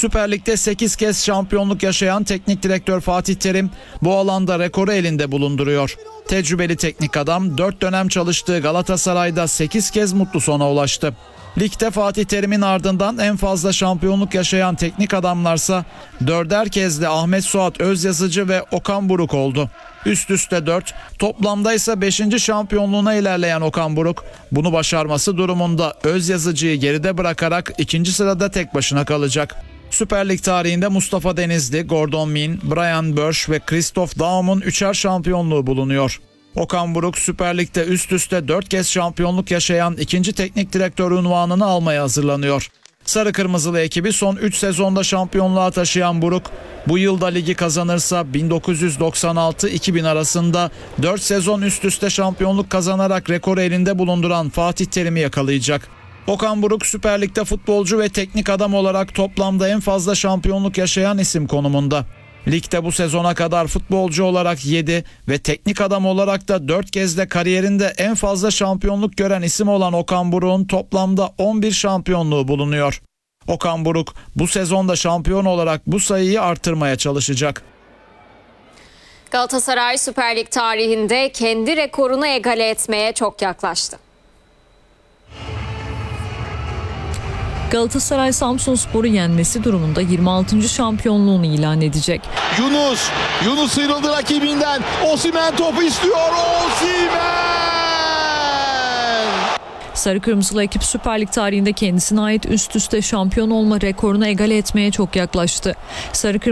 Süper Lig'de 8 kez şampiyonluk yaşayan teknik direktör Fatih Terim bu alanda rekoru elinde bulunduruyor. Tecrübeli teknik adam 4 dönem çalıştığı Galatasaray'da 8 kez mutlu sona ulaştı. Ligde Fatih Terim'in ardından en fazla şampiyonluk yaşayan teknik adamlarsa 4'er kez de Ahmet Suat Özyazıcı ve Okan Buruk oldu. Üst üste 4, toplamda ise 5. şampiyonluğuna ilerleyen Okan Buruk bunu başarması durumunda Özyazıcı'yı geride bırakarak 2. sırada tek başına kalacak. Süper Lig tarihinde Mustafa Denizli, Gordon Min, Brian Börsch ve Christoph Daum'un 3'er şampiyonluğu bulunuyor. Okan Buruk Süper Lig'de üst üste 4 kez şampiyonluk yaşayan 2. teknik direktör unvanını almaya hazırlanıyor. Sarı Kırmızılı ekibi son 3 sezonda şampiyonluğa taşıyan Buruk, bu yılda ligi kazanırsa 1996-2000 arasında 4 sezon üst üste şampiyonluk kazanarak rekoru elinde bulunduran Fatih Terim'i yakalayacak. Okan Buruk Süper Lig'de futbolcu ve teknik adam olarak toplamda en fazla şampiyonluk yaşayan isim konumunda. Ligde bu sezona kadar futbolcu olarak 7 ve teknik adam olarak da 4 kez de kariyerinde en fazla şampiyonluk gören isim olan Okan Buruk'un toplamda 11 şampiyonluğu bulunuyor. Okan Buruk bu sezonda şampiyon olarak bu sayıyı artırmaya çalışacak. Galatasaray Süper Lig tarihinde kendi rekorunu egale etmeye çok yaklaştı. Galatasaray Samsunspor'u yenmesi durumunda 26. şampiyonluğunu ilan edecek. Yunus sıyrıldı rakibinden. Osimhen topu istiyor. Osimhen! Sarı Kırmızılı ekip Süper Lig tarihinde kendisine ait üst üste şampiyon olma rekorunu egale etmeye çok yaklaştı. Sarı